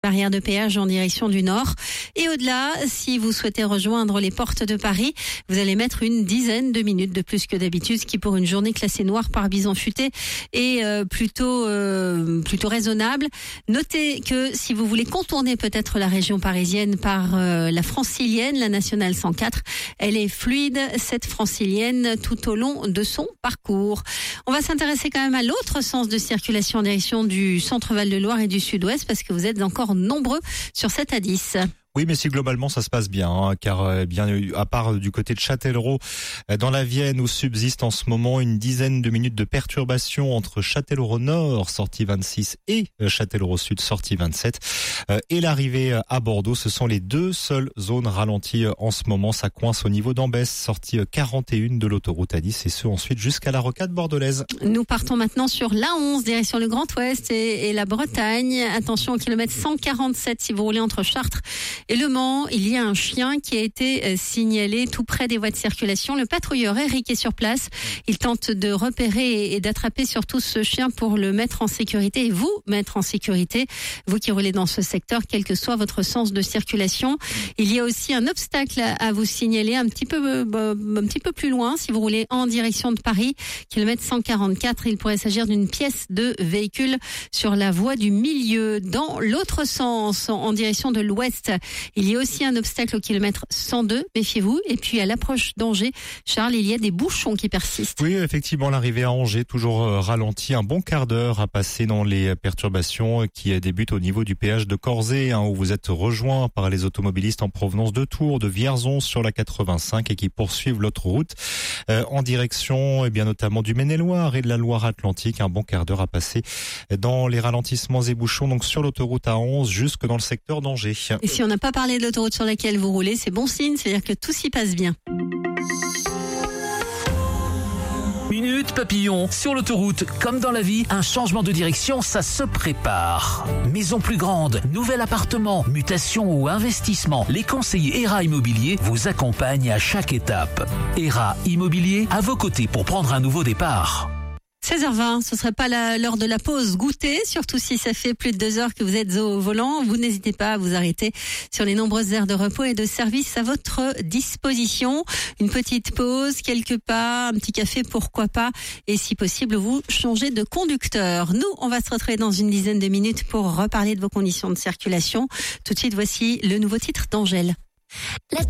Barrière de péage en direction du nord. Et au-delà, si vous souhaitez rejoindre les portes de Paris, vous allez mettre une dizaine de minutes de plus que d'habitude, ce qui pour une journée classée noire par bison futé est plutôt raisonnable. Notez que si vous voulez contourner peut-être la région parisienne par la francilienne, la nationale 104, elle est fluide, cette francilienne, tout au long de son parcours. On va s'intéresser quand même à l'autre sens de circulation en direction du centre Val-de-Loire et du sud-ouest, parce que vous êtes encore nombreux sur cette A10. Oui, mais si globalement ça se passe bien, car bien à part du côté de Châtellerault, dans la Vienne où subsiste en ce moment une dizaine de minutes de perturbation entre Châtellerault Nord, sortie 26, et Châtellerault Sud, sortie 27, et l'arrivée à Bordeaux, ce sont les deux seules zones ralenties en ce moment. Ça coince au niveau d'Ambès, sortie 41 de l'autoroute A10, et ce ensuite jusqu'à la rocade bordelaise. Nous partons maintenant sur l'A11, direction le Grand Ouest et la Bretagne. Attention au kilomètre 147 si vous roulez entre Chartres et Le Mans. Il y a un chien qui a été signalé tout près des voies de circulation. Le patrouilleur Eric est sur place. Il tente de repérer et d'attraper surtout ce chien pour le mettre en sécurité et vous mettre en sécurité, vous qui roulez dans ce secteur, quel que soit votre sens de circulation. Il y a aussi un obstacle à vous signaler un petit peu plus loin si vous roulez en direction de Paris, kilomètre 144. Il pourrait s'agir d'une pièce de véhicule sur la voie du milieu. Dans l'autre sens, en direction de l'ouest, il y a aussi un obstacle au kilomètre 102, méfiez-vous. Et puis à l'approche d'Angers, Charles, il y a des bouchons qui persistent. Oui, effectivement, l'arrivée à Angers, toujours ralentie, un bon quart d'heure à passer dans les perturbations qui débutent au niveau du péage de Corzé, où vous êtes rejoint par les automobilistes en provenance de Tours, de Vierzon sur la 85 et qui poursuivent l'autre route en direction bien notamment du Maine-et-Loire et de la Loire-Atlantique. Un bon quart d'heure à passer dans les ralentissements et bouchons, donc sur l'autoroute A11 jusque dans le secteur d'Angers. Et si on n'a pas parlé de l'autoroute sur laquelle vous roulez, c'est bon signe, c'est-à-dire que tout s'y passe bien. Minute Papillon. Sur l'autoroute, comme dans la vie, un changement de direction, ça se prépare. Maison plus grande, nouvel appartement, mutation ou investissement, les conseillers ERA Immobilier vous accompagnent à chaque étape. ERA Immobilier, à vos côtés pour prendre un nouveau départ. 16h20, ce serait pas l'heure de la pause goûter, surtout si ça fait plus de 2 heures que vous êtes au volant. Vous n'hésitez pas à vous arrêter sur les nombreuses aires de repos et de service à votre disposition. Une petite pause, quelques pas, un petit café, pourquoi pas. Et si possible, vous changez de conducteur. Nous, on va se retrouver dans une dizaine de minutes pour reparler de vos conditions de circulation. Tout de suite, voici le nouveau titre d'Angèle.